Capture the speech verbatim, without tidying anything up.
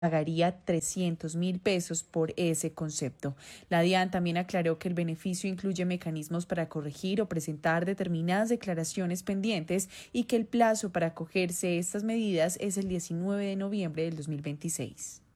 pagaría trescientos mil pesos por ese concepto. La DIAN también aclaró que el beneficio incluye mecanismos para corregir o presentar determinadas declaraciones pendientes y que el plazo para acogerse a estas medidas es el diecinueve de noviembre del dos mil veintiséis.